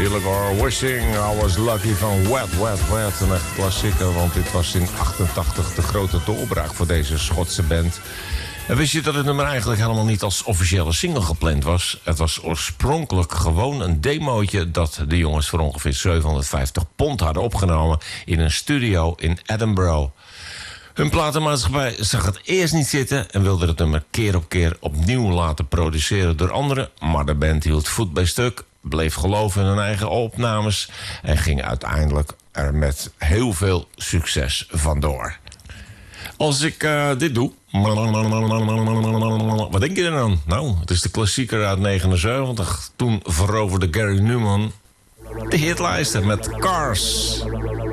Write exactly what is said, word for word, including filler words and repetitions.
natuurlijk hoor. Wishing I Was Lucky van Wet, Wet, Wet. Een echt klassieker, want dit was in achtentachtig de grote doorbraak voor deze Schotse band. En wist je dat het nummer eigenlijk helemaal niet als officiële single gepland was? Het was oorspronkelijk gewoon een demootje dat de jongens voor ongeveer zevenhonderdvijftig pond hadden opgenomen in een studio in Edinburgh. Hun platenmaatschappij zag het eerst niet zitten en wilde het nummer keer op keer opnieuw laten produceren door anderen. Maar de band hield voet bij stuk, bleef geloven in hun eigen opnames en ging uiteindelijk er met heel veel succes vandoor. Als ik uh, dit doe... Wat denk je er dan? Nou, het is de klassieker uit negenenzeventig. Toen veroverde Gary Numan de hitlijsten met Cars.